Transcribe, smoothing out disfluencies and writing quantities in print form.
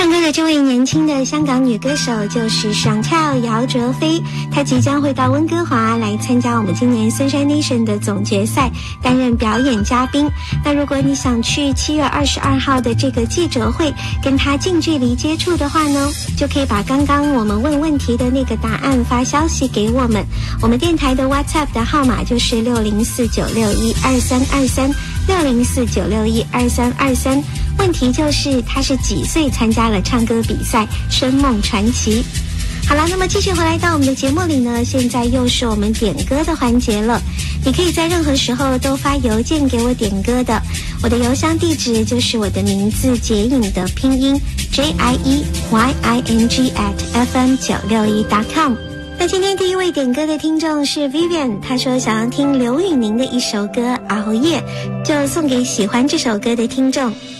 唱歌的这位年轻的香港女歌手就是爽跳姚哲菲，她即将会到温哥华来参加我们今年 Sunshine Nation 的总决赛，担任表演嘉宾。那如果你想去7月22号的这个记者会跟她近距离接触的话呢，就可以把刚刚我们问问题的那个答案发消息给我们。我们电台的 WhatsApp 的号码就是60496122323，60496122323。问题就是他是几岁参加了唱歌比赛声梦传奇。好了，那么继续回来到我们的节目里呢，现在又是我们点歌的环节了。你可以在任何时候都发邮件给我点歌的，我的邮箱地址就是我的名字结影的拼音 JIEYING@fm961.com。那今天第一位点歌的听众是 Vivian， 他说想要听刘宇宁的一首歌《熬夜》，就送给喜欢这首歌的听众。